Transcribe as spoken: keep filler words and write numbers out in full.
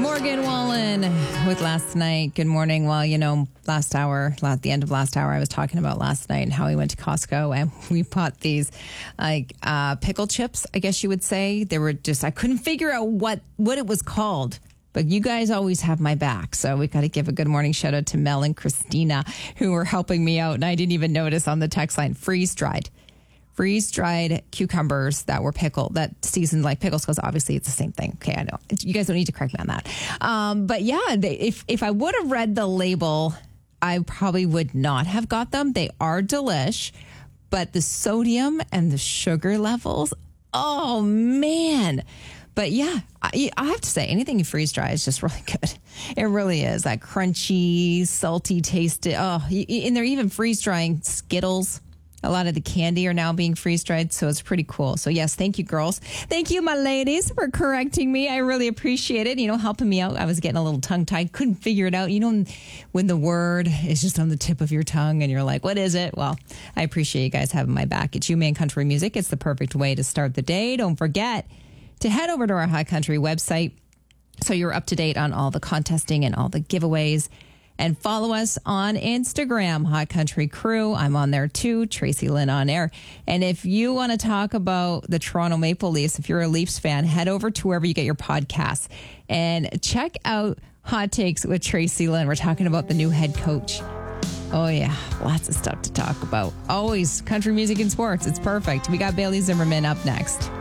Morgan Wallen with Last Night. Good morning. Well, you know, last hour, at the end of last hour, I was talking about last night and how we went to Costco and we bought these like uh, pickle chips, I guess you would say. They were just, I couldn't figure out what, what it was called. But you guys always have my back. So we got to give a good morning shout out to Mel and Christina who were helping me out. And I didn't even notice on the text line, freeze dried. Freeze dried cucumbers that were pickled, that seasoned like pickles, because obviously it's the same thing. Okay, I know. You guys don't need to correct me on that. Um, but yeah, they, if, if I would have read the label, I probably would not have got them. They are delish, but the sodium and the sugar levels, oh man. But yeah, I, I have to say, anything you freeze dry is just really good. It really is. That crunchy, salty taste. Oh, and they're even freeze drying Skittles. A lot of the candy are now being freeze dried, so it's pretty cool. So yes, thank you, girls. Thank you, my ladies, for correcting me. I really appreciate it. You know, helping me out. I was getting a little tongue tied, couldn't figure it out. You know, when the word is just on the tip of your tongue and you're like, what is it? Well, I appreciate you guys having my back. It's You Man Country Music. It's the perfect way to start the day. Don't forget to head over to our Hot Country website so you're up to date on all the contesting and all the giveaways. And follow us on Instagram, Hot Country Crew. I'm on there too, Tracy Lynn on air. And if you want to talk about the Toronto Maple Leafs, if you're a Leafs fan, head over to wherever you get your podcasts and check out Hot Takes with Tracy Lynn. We're talking about the new head coach. Oh, yeah. Lots of stuff to talk about. Always country music and sports. It's perfect. We got Bailey Zimmerman up next.